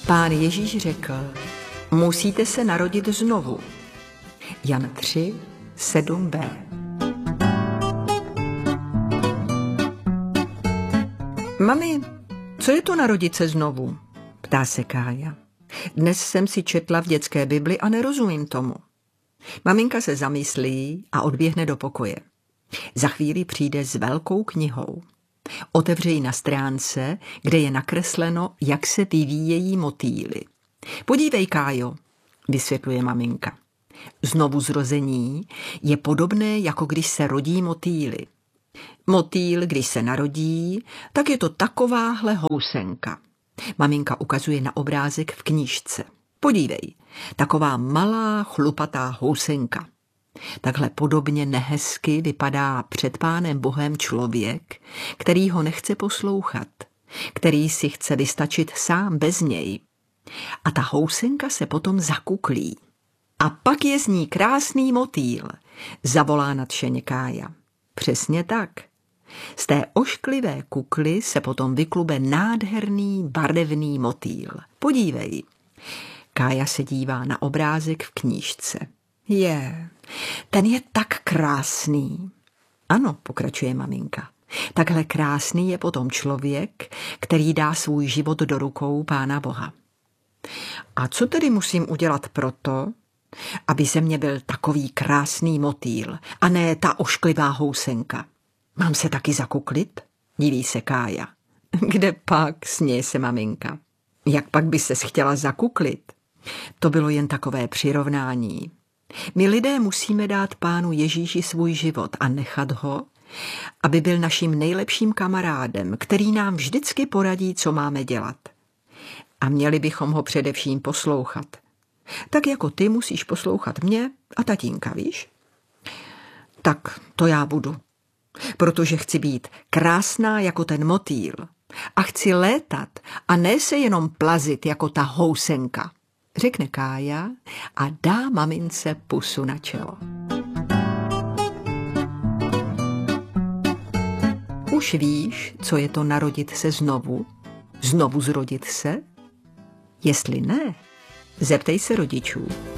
Pán Ježíš řekl, musíte se narodit znovu. Jan 3, 7b. Mami, co je to narodit se znovu? Ptá se Kája. Dnes jsem si četla v dětské Bibli a nerozumím tomu. Maminka se zamyslí a odběhne do pokoje. Za chvíli přijde s velkou knihou. Otevře ji na stránce, kde je nakresleno, jak se vyvíjejí motýly. Podívej, Kájo, vysvětluje maminka. Znovuzrození je podobné, jako když se rodí motýly. Motýl, když se narodí, tak je to takováhle housenka. Maminka ukazuje na obrázek v knížce. Podívej, taková malá chlupatá housenka. Takhle podobně nehezky vypadá před Pánem Bohem člověk, který ho nechce poslouchat, který si chce vystačit sám bez něj. A ta housenka se potom zakuklí. A pak je z ní krásný motýl, zavolá nadšeně Kája. Přesně tak. Z té ošklivé kukly se potom vyklube nádherný barevný motýl. Podívej. Kája se dívá na obrázek v knížce. Ten je tak krásný. Ano, pokračuje maminka. Takhle krásný je potom člověk, který dá svůj život do rukou Pána Boha. A co tedy musím udělat proto, aby ze mě byl takový krásný motýl a ne ta ošklivá housenka? Mám se taky zakuklit? Diví se Kája. Kde pak, směje se maminka. Jak pak by ses chtěla zakuklit? To bylo jen takové přirovnání. My lidé musíme dát Pánu Ježíši svůj život a nechat ho, aby byl naším nejlepším kamarádem, který nám vždycky poradí, co máme dělat. A měli bychom ho především poslouchat. Tak jako ty musíš poslouchat mě a tatínka, víš? Tak to já budu, protože chci být krásná jako ten motýl a chci létat a ne se jenom plazit jako ta housenka, řekne Kája a dá mamince pusu na čelo. Už víš, co je to narodit se znovu? Znovu zrodit se? Jestli ne, zeptej se rodičů.